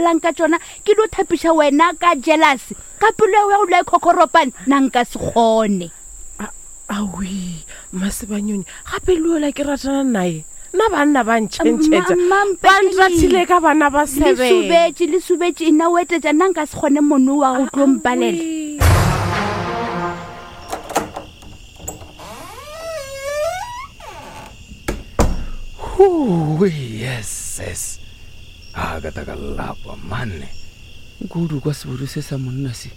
lanka tsona ke lo thapisha wena ka jealous ka pelo ya go le khokoropane nang ka se gone awi Masebanyoni gape le ola ke ratana nae na banna ba ntšhentšhetša ba nratile ka bana ba 7 le subetse ina wetetša nang ka se gone mono wa go tlompalela yes kata ka lapa manne kudu kwa sebudu se sa monna se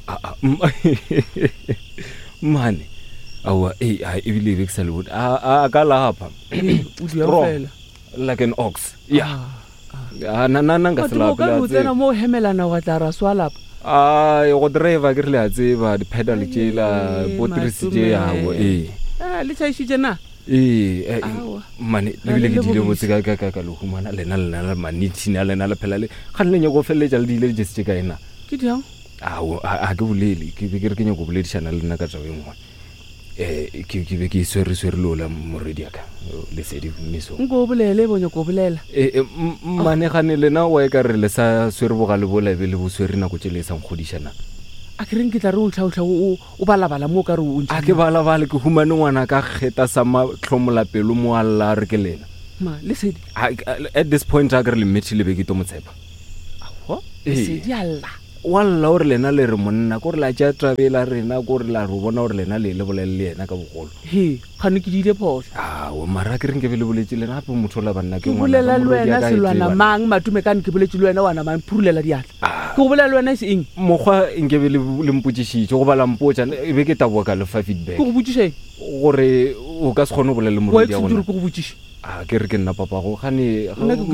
mane awa ebile be ke sa le bot ka lapa o di afela like an ox nanga se la la o tsena mo hemelana wa tla ra swalapa go driver ke re le a tseba di pedal tše la botrisi tše yago le tšhaishitše na mane le ke dile botse ka le humana lena la manithini a lena le phela le ga le nyako feletša le dile le jesetse ka ena ke diang a ke bolele ke be ke re ke nyako boledišana le nna ka tšao engwe ke be ke swere le ola moredi aka le sedi miso nko bolele bo nyako bolela mane gane lena wa e ka re le sa swere bogale bola be le bo swere nako tše le sang godishana a ke reng ke tla re o tlhaotlha o balabala mo ka re o ntse a ke balabale ke humane ngwana ka geta sa matlhomola pelo mo alla re ke lena ma le sedi at this point a ke re le methile be ke to motsepa sedi alla walla o re lena le re monna ko re la tša trabela rena ko re la re bona o re lena le bolele yena ka bogolo gane ke dile phoso mara ke reng ke be le boletse lena gape motho la banna ke bolela le wena selwana mang matume kane ke boletse le wena wana mang phurulela diatla ke go bolela le wena se eng mokgwa nke be le mpotšišitše go bala mpotša e be ke taboa ka le fa feedback ke go botsišeng gore o ka se kgone go bolela moredi ya gona ke go botsiše ke re ke nna papago gane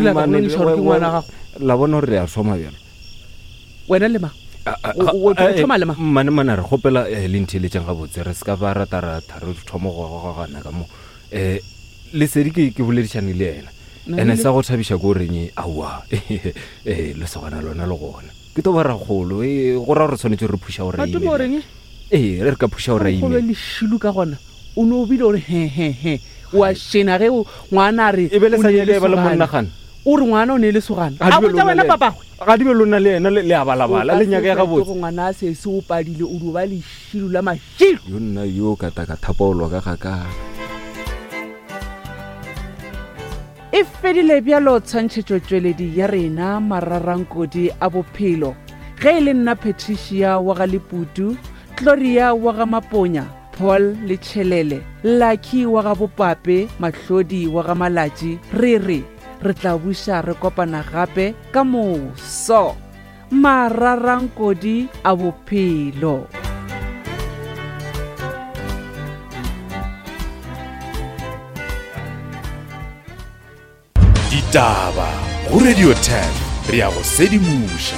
la bona gore re a thoma bjalo wena le ma o thoma le ma mane re gopela le ntheletšeng ga botse re se ka ba ratara re thoma go gana ka mo le sedi ke boledišane le yena ene sa go thabiša ko reng awa le segana lona le gona ke to ba ragolo go ra re tshwanetse re phuša gore re ka phuša gore ime le shilu ka gona o no bile gore he wa shena ge ngwana re e be le sa nyele ba le monnagana o re ngwana o ne le sogana a botsa wena papagwe ga di be lona le ena le a balabala le nyaka ya ga botse ngwana a se o padile o do ba le shilu la mashilo yo nna yo ka thapolwa ka ga ka e fedile bjalo tshwantšhetšo tšweledi ya rena mararankodi a bophelo ge e le nna Patricia wa ga Leputu, Gloria wa ga Maponya, Paul le Tšhelele, Lucky wa ga Bopape, Mahlodi wa ga Malatši. Re tla buša re kopana gape ka moso mararankodi a bophelo. Ditaba go Radio 10 re ya go sedimuša.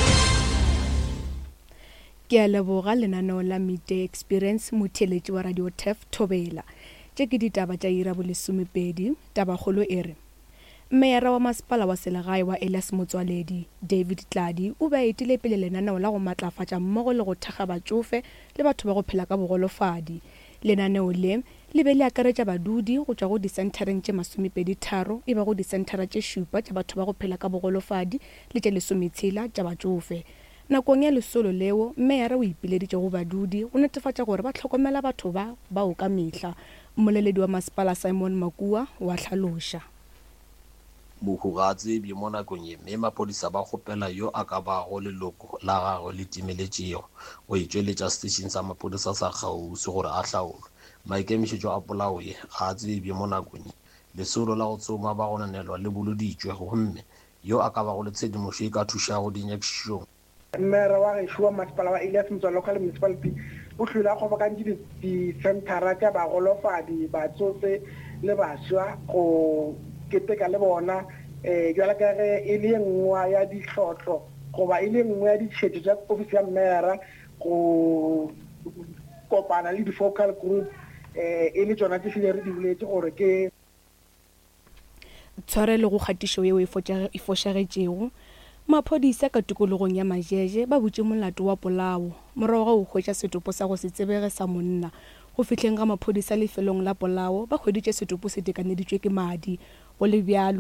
Ke a leboga lenaneo la Midday Experience motheletši wa Radio 10 Thobela. Tše ke ditaba tša ira bo lesomepedi. Taba kgolo e re Mmeara wa masepala wa selegae wa Elias Motswaledi, David Tladi, o ba etile pele lenaneo la go matlafatša mmogo le go thekga batšofe le batho ba go phela ka bogolofadi. Lenaneo le be le akaretša badudi go tšwa go disentereng tše 23 e ba go disentera tše 7 tša batho ba go phela ka bogolofadi le tše 16 tša batšofe. Nakong ya lesolo leo, Mmeara o ipileditše go badudi go netefatša gore ba tlhokomela batho bao ka mehla. Mmoleledi wa masepala Simon Makua wa hlaloša. Mohugatse bi mo nakong ye mme mapodisa ba gopela yo a ka ba go leloko la gagwe le timeletšego o itšweletša station sa mapodisa sa Kgauswi gore a hlaolwe. Maikemišetšo a polao ye ga a tsebe mo nakong lesolo la go tsoma ba go nanelwa le boloditšwe gomme yo a ka ba go le tshedimošo e ka thušago dinyakišišong. Mmera wa gešo wa masepala wa Elias Motswaledi local municipality o hlwile a kgobokantše disentara tša bagolofadi batsofe le bašwa go keteka le bona jwale ka ge e le nngwe ya dihlotlo goba e le nngwe ya ditšhetšo tša ofisi ya Mmera go kopana le di-focal group e le tsona tše file re di boletse gore ke tshware le go kgatišo yeo e fošagetšego. Maphodisa ka tikologong ya Majeje ba butše molato wa polao morago ga go hwetša setopo sa go se tsebege sa monna. Go fihleng ga maphodisa lefelong la polao ba hweditše setopo se tekaneditšwe ke madi. Go le bjalo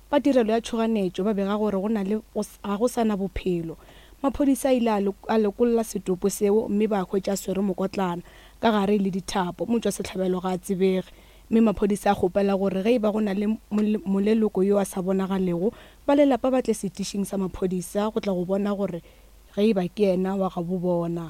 ba tirelo ya tšhoganetšo ba bega gore ga go sana bophelo. Maphodisa ile a lekolola setopo seo mme ba hwetša swere mokotlana ka gare le dithapo. Motšwa setlhabelo ga a tsebege, mme maphodisa a kgopela gore ge e ba go na le moleloko yo a sa bonagalego, ba lelapa ba tle setišing sa maphodisa go tla go bona gore ge e ba ke ena wa ga bo bona.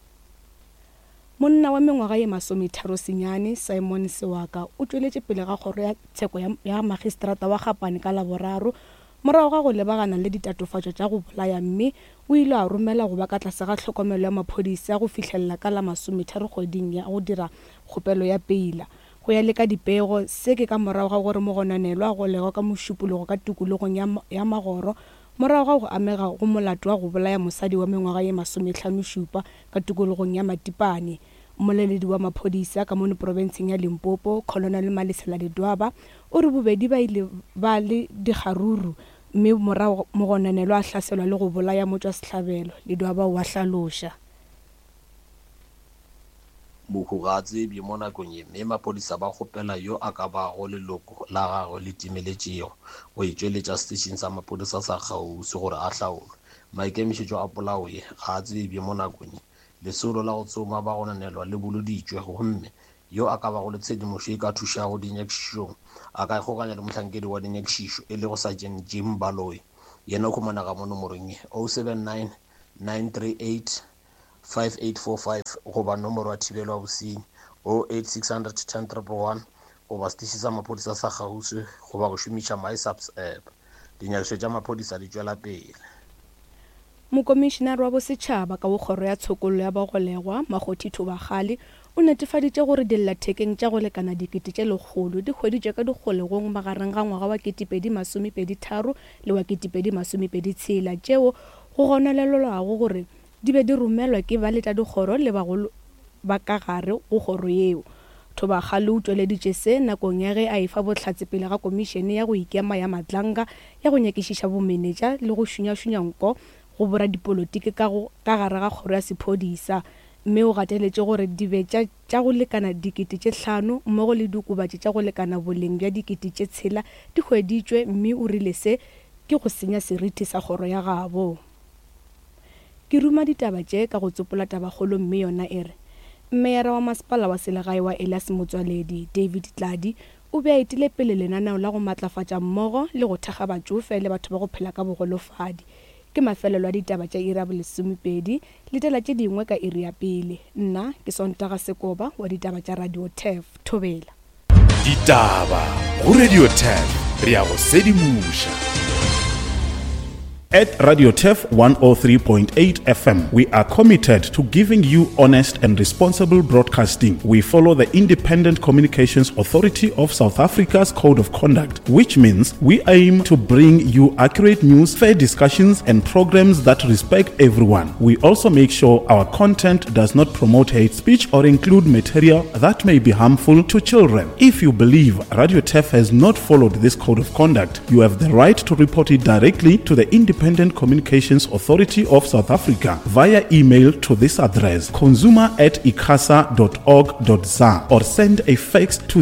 Monna wa mengwaga ye 30 senyane Simon Sewaka o tšweletše pele ga kgoro ya tsheko ya magistrata wa Gapane ka Laboraro morago ga go lebagana le ditatofatšo tša go bolaya, mme o ile a romela go ba ka tlase ga tlhokomelo ya maphodisa go fihlelela ka la 30 kgweding ya go dira kgopelo ya peila. Go ya le ka dipego se ke ka morago ga gore mogonanelo a go legwa ka mošupologo ka tikologong ya Magoro morago ga go amega go molato wa go bolaya mosadi wa mengwaga ye 57 ka tikologong ya Matipane. Moleledi wa maphodisa ka mono provinseng ya Limpopo, Colonel Malisela Ledwaba, o re bobedi ba ile ba le dikgaruru mme morago mogonanelo a hlaselwa le go bolaya motšwa setlhabelo. Ledwaba o a hlaloša. Mohugatse bi mo nakong ye mme maphodisa ba kgopela yo a ka bago leloko la gagwe le timeletšego go itšweletša station sa maphodisa sa Kgauswi gore a hlaolwe. Maikemišetšo a polao ye ga a tsebe mo nakong ye lesolo la go tsoma ba gonanelwa le boloditšwe gomme yo a ka bago le tshedimošo e ka thušago dinyakišišong a ka ikgokanya le mohlankedi wa dinyakišišo e le go Sergeant Jim Baloyi. Yena o khumanaga mo nomorong ye 079 938 5845 goba nomoro wa thibelo wa bosenyi 08600 10111 goba setiši sa maphodisa sa Kgauswi goba go šomiša MySAPS app. Dinyakišo tša maphodisa di tšwela pele. Mokomišenare wa bosetšhaba ka bokgoro ya tshokollo ya bagolegwa Magothi Thobagale o netefaditše gore dillathekeng tša go lekana 100,000 di hweditšwe ka dikgolegong magareng ga ngwaga wa 2023 le wa 2026 tšeo go gonelelwago gore di be di romelwa ke ba letla dikgoro le bagolo ba ka gare go kgoro yeo. Thobagale o tšweleditše se nakong ya ge a efa bohlatse pele ga komišene ya go ikema ya Matlanga ya go nyakišiša bomenetša le go šunya nko go bora dipolotiki ka gare ga kgoro ya sephodisa, mme o gateletše gore dibe tša go lekana 5,000 mmogo le dikobatši tša go lekana boleng bja 6,000 di hweditšwe, mme o rile se ke go senya seriti sa kgoro ya gabo. Ke ruma ditaba tše ka go tsopola tabakgolo mme yona ere mmeyara wa masepala wa selegae wa Elias Motswaledi David Tladi o be a etile pele lenaneo la go matlafatša mmogo le go thekga batšofe le batho ba go phela ka bogolofadi. Ke mafelelo a ditaba tša ira bolesomepedi le tela tše dingwe ka iri ya pele. Nna ke Sontaga Sekoba wa ditaba tša Radio TEF Thobela. Ditaba go Radio TEF re a go sedimuša. At Radio TEF 103.8 FM, we are committed to giving you honest and responsible broadcasting. We follow the Independent Communications Authority of South Africa's Code of Conduct, which means we aim to bring you accurate news, fair discussions, and programs that respect everyone. We also make sure our content does not promote hate speech or include material that may be harmful to children. If you believe Radio TEF has not followed this Code of Conduct, you have the right to report it directly to the Independent Communications Authority of South Africa via email to this address consumer@icasa.org.za or send a fax to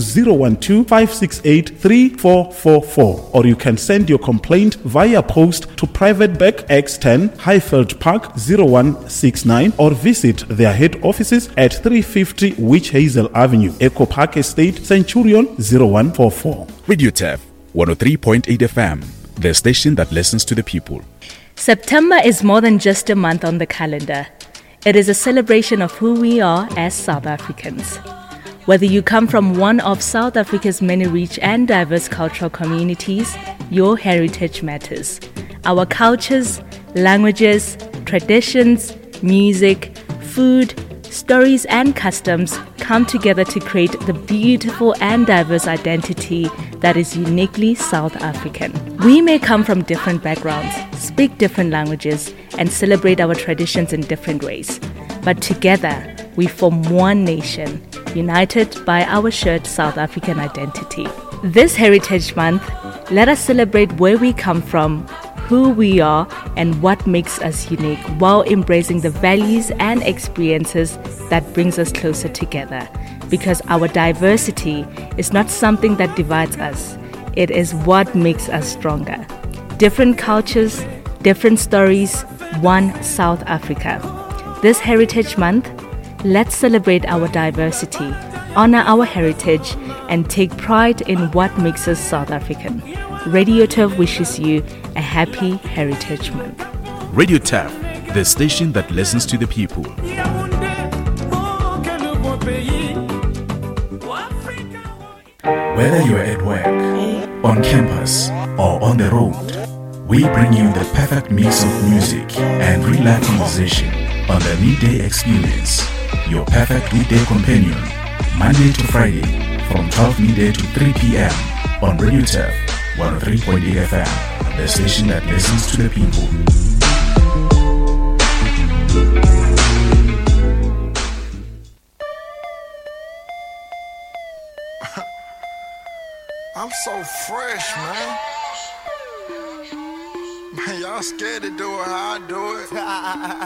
012-568-3444, or you can send your complaint via post to Private Bag X10 Highfield Park 0169 or visit their head offices at 350 Witch Hazel Avenue, Echo Park Estate, Centurion 0144. Radio TEF 103.8 FM, the station that listens to the people. September is more than just a month on the calendar. It is a celebration of who we are as South Africans. Whether you come from one of South Africa's many rich and diverse cultural communities, your heritage matters. Our cultures, languages, traditions, music, food, stories and customs come together to create the beautiful and diverse identity that is uniquely South African. We may come from different backgrounds, speak different languages, and celebrate our traditions in different ways. But together, we form one nation, united by our shared South African identity. This Heritage Month, let us celebrate where we come from, who we are, and what makes us unique, while embracing the values and experiences that brings us closer together. Because our diversity is not something that divides us, It is what makes us stronger. Different cultures, different stories, one South Africa. This Heritage Month, let's celebrate our diversity, honor our heritage, and take pride in what makes us South African. Radio Turf wishes you a happy Heritage Month. Radio TAF, the station that listens to the people. Whether you're at work, on campus, or on the road, we bring you the perfect mix of music and real-life conversation on the Midday Experience, your perfect weekday companion, Monday to Friday, from 12 midday to 3 p.m. on Radio TAF 103.8 FM, the station that listens to the people. I'm so fresh, man. Man, y'all scared to do it how I do it.